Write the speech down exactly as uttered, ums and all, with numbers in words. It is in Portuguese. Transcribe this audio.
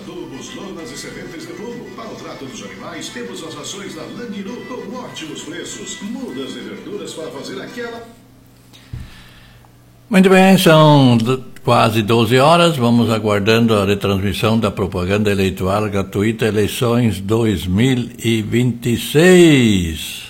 adubos, lonas e sementes de fumo. Para o trato dos animais, temos as rações da Languiru com ótimos preços. Mudas de verduras para fazer aquela... Muito bem, são quase doze horas. Vamos aguardando a retransmissão da propaganda eleitoral gratuita Eleições dois mil e vinte e seis.